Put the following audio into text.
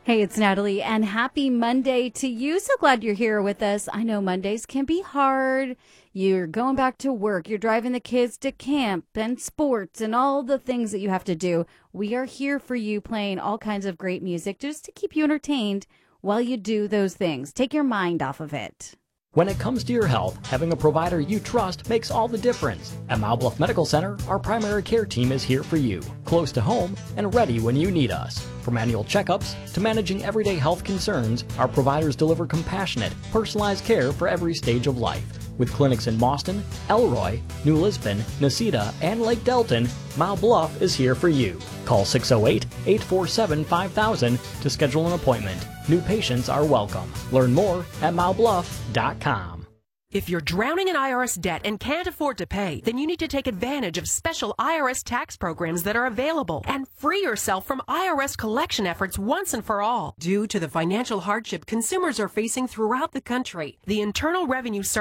Hey, it's Natalie, and happy Monday to you. So glad you're here with us. I know Mondays can be hard. You're going back to work. You're driving the kids to camp and sports and all the things that you have to do. We are here for you, playing all kinds of great music just to keep you entertained while you do those things. Take your mind off of it. When it comes to your health, having a provider you trust makes all the difference. At Mount Bluff Medical Center, our primary care team is here for you, close to home and ready when you need us. From annual checkups to managing everyday health concerns, our providers deliver compassionate, personalized care for every stage of life. With clinics in Boston, Elroy, New Lisbon, Necedah, and Lake Delton, Mount Bluff is here for you. Call 608-847-5000 to schedule an appointment. New patients are welcome. Learn more at mountbluff.com. If you're drowning in IRS debt and can't afford to pay, then you need to take advantage of special IRS tax programs that are available and free yourself from IRS collection efforts once and for all. Due to the financial hardship consumers are facing throughout the country, the Internal Revenue Service